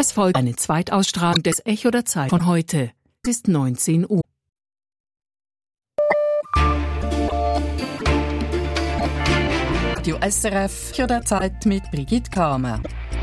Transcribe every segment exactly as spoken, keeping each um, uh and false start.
Es folgt eine Zweitausstrahlung des Echo der Zeit von heute. Es ist neunzehn Uhr. Radio S R F, Echo der Zeit mit Brigitte Kramer.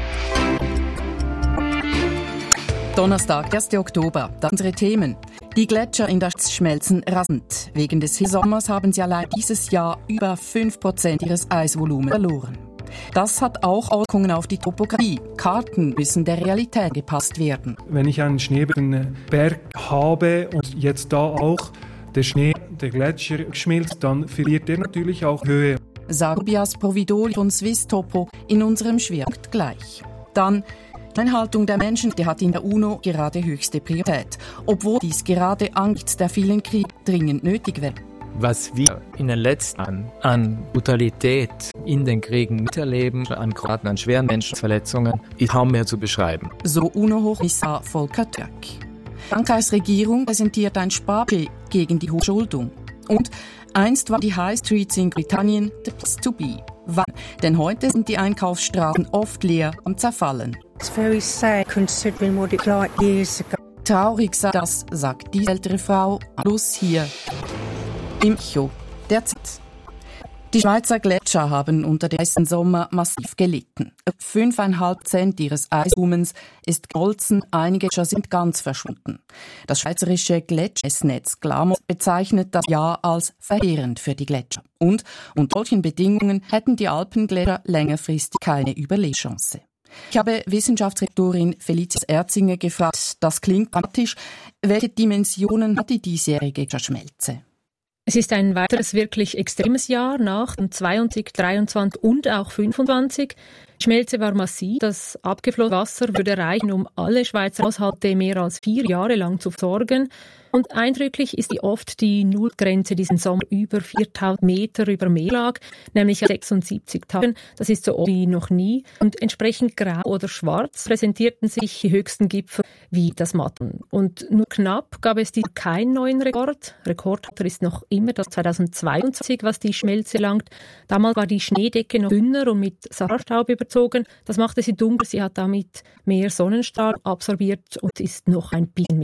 Donnerstag, erster Oktober. Das sind unsere Themen. Die Gletscher in der Schweiz schmelzen rasant. Wegen des Sommers haben sie allein dieses Jahr über fünf Prozent ihres Eisvolumens verloren. Das hat auch Auswirkungen auf die Topografie. Karten müssen der Realität angepasst werden. Wenn ich einen Schneeberg habe und jetzt da auch der Schnee, der Gletscher schmilzt, dann verliert er natürlich auch Höhe. Sagt Tobias Providoli von Swiss Topo in unserem Schwerpunkt gleich. Dann die Einhaltung der Menschen, die hat in der UNO gerade höchste Priorität, obwohl dies gerade angesichts der vielen Kriege dringend nötig wäre. Was wir in den letzten Jahren an Brutalität in den Kriegen miterleben, an Kroaten, an schweren Menschenverletzungen, ist kaum mehr zu beschreiben. So UNO-Hochkommissar Volker Türk. Frankreichs Regierung präsentiert ein Sparplan gegen die Hochschuldung. Und einst war die High Streets in Britannien the place to be. Wann? Denn heute sind die Einkaufsstraßen oft leer am Zerfallen. It's very sad considering what it like years ago. Traurig sei das, sagt die ältere Frau. Schluss hier im Echo der Zeit. Die Schweizer Gletscher haben unter dem heißen Sommer massiv gelitten. fünfeinhalb Prozent ihres Eisvolumens ist gemolzen, einige Gletscher sind ganz verschwunden. Das schweizerische Gletschernetz Glamos bezeichnet das Jahr als verheerend für die Gletscher. Und unter solchen Bedingungen hätten die Alpengletscher längerfristig keine Überlebenschance. Ich habe Wissenschaftsrektorin Felicitas Erzinger gefragt, das klingt dramatisch, welche Dimensionen hat die diesjährige Gletscherschmelze? Es ist ein weiteres wirklich extremes Jahr nach zweiundzwanzig, dreiundzwanzig und auch fünfundzwanzig. Die Schmelze war massiv. Das abgeflogene Wasser würde reichen, um alle Schweizer Haushalte mehr als vier Jahre lang zu versorgen. Und eindrücklich ist die oft die Nullgrenze diesen Sommer über viertausend Meter über Meer lag, nämlich sechsundsiebzig Tagen. Das ist so oft wie noch nie. Und entsprechend grau oder schwarz präsentierten sich die höchsten Gipfel wie das Matterhorn. Und nur knapp gab es diesmal keinen neuen Rekord. Rekordhalter ist noch immer das zweitausendzweiundzwanzig, was die Schmelze langt. Damals war die Schneedecke noch dünner und mit Sahara-Staub überzogen. Das machte sie dunkler. Sie hat damit mehr Sonnenstrahl absorbiert und ist noch ein bisschen